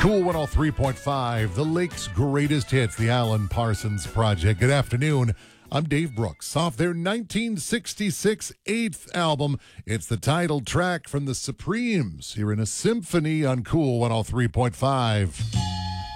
Cool 103.5, the Lake's greatest hits, the Alan Parsons Project. Good afternoon. I'm Dave Brooks. Off their 1966 eighth album, it's the title track from the Supremes here in a symphony on Cool 103.5.